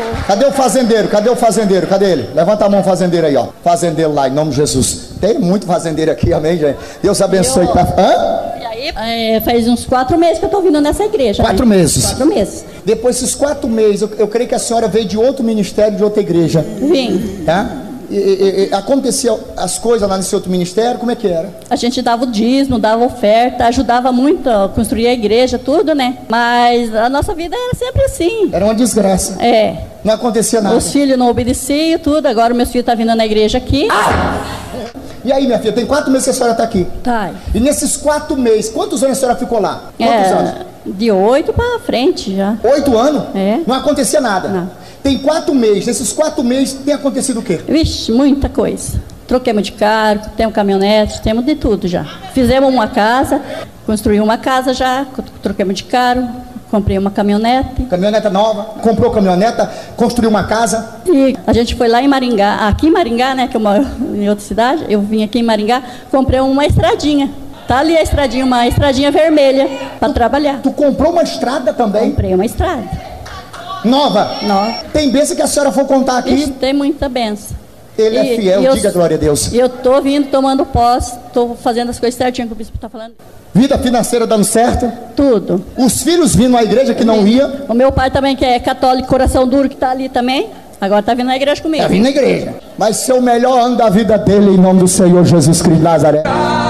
Cadê o fazendeiro? Cadê o fazendeiro? Cadê ele? Levanta a mão, fazendeiro aí, ó. Fazendeiro lá, em nome de Jesus. Tem muito fazendeiro aqui, amém, gente? Deus abençoe. E aí, faz uns 4 meses que eu tô vindo nessa igreja. 4 meses? 4 meses. Depois desses 4 meses, eu creio que a senhora veio de outro ministério, de outra igreja. Vim. Tá? Acontecia as coisas lá nesse outro ministério, como é que era? A gente dava o dízimo, dava oferta, ajudava muito a construir a igreja, tudo, né? Mas a nossa vida era sempre assim. Era uma desgraça. Não acontecia nada. Os filhos não obedeciam, tudo. Agora meus filhos estão vindo na igreja aqui. E aí, minha filha, tem 4 meses que a senhora está aqui. Tá. E nesses 4 meses, quantos anos a senhora ficou lá? Quantos anos? De 8 para frente já. 8 anos? É. Não acontecia nada? Não. Tem 4 meses. Nesses 4 meses tem acontecido o quê? Vixe, muita coisa. Troquemos de carro, temos caminhonete, temos de tudo já. Fizemos uma casa, construímos uma casa já, troquemos de carro, comprei uma caminhonete. Caminhoneta nova, comprou caminhoneta, construiu uma casa. E a gente foi lá em Maringá, aqui em Maringá, né, que eu moro em outra cidade, eu vim aqui em Maringá, comprei uma estradinha. Tá ali a estradinha, uma estradinha vermelha para trabalhar. Tu comprou uma estrada também? Comprei uma estrada. Nova? Nova. Tem bênção que a senhora for contar aqui? Ixi, tem muita benção. Ele é fiel, diga glória a Deus. E eu tô vindo, tomando posse, tô fazendo as coisas certinho que o bispo tá falando. Vida financeira dando certo? Tudo. Os filhos vindo à igreja que não ia? O meu pai também, que é católico, coração duro, que tá ali também. Agora tá vindo na igreja comigo. Tá vindo na igreja. Vai ser o melhor ano da vida dele, em nome do Senhor Jesus Cristo de Nazaré.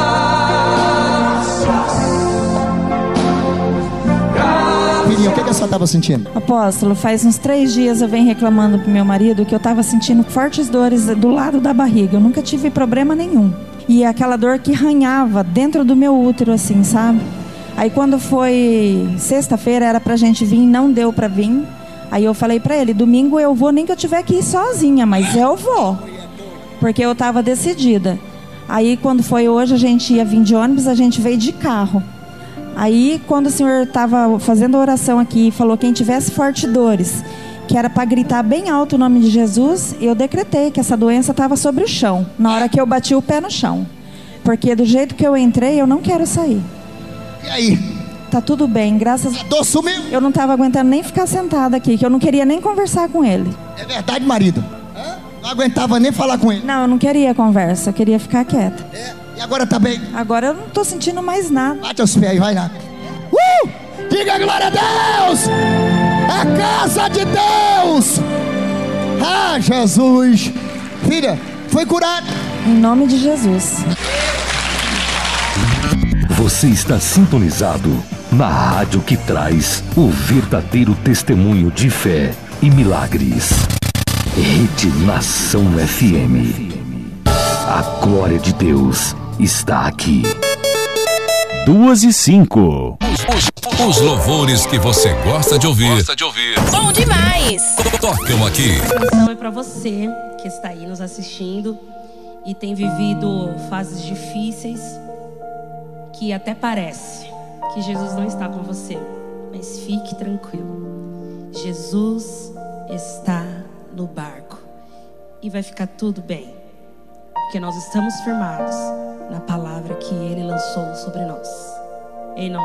O que a senhora estava sentindo? Apóstolo, faz uns 3 dias eu venho reclamando pro meu marido que eu estava sentindo fortes dores do lado da barriga. Eu nunca tive problema nenhum. E aquela dor que arranhava dentro do meu útero, assim, sabe? Aí quando foi sexta-feira, era pra gente vir, não deu pra vir. Aí eu falei pra ele, domingo eu vou, nem que eu tiver que ir sozinha, mas eu vou. Porque eu tava decidida. Aí quando foi hoje, a gente ia vir de ônibus, a gente veio de carro. Aí, quando o senhor estava fazendo a oração aqui e falou quem tivesse fortes dores, que era para gritar bem alto o nome de Jesus, eu decretei que essa doença estava sobre o chão, na hora que eu bati o pé no chão. Porque do jeito que eu entrei, eu não quero sair. E aí? Tá tudo bem, graças a Deus. Sumiu. Eu não estava aguentando nem ficar sentada aqui, que eu não queria nem conversar com ele. É verdade, marido? Não aguentava nem falar com ele? Não, eu não queria conversa, eu queria ficar quieta. E agora tá bem? Agora eu não tô sentindo mais nada. Bate os pés aí, vai lá. Diga glória a Deus! A casa de Deus! Ah, Jesus! Filha, foi curada. Em nome de Jesus. Você está sintonizado na rádio que traz o verdadeiro testemunho de fé e milagres. Rede Nação FM. A glória de Deus está aqui. 2:05. Os louvores que você gosta de ouvir. Bom demais! Tocam aqui. Então é para você que está aí nos assistindo e tem vivido fases difíceis, que até parece que Jesus não está com você, mas fique tranquilo. Jesus está no barco e vai ficar tudo bem, porque nós estamos firmados na palavra que Ele lançou sobre nós. Em nome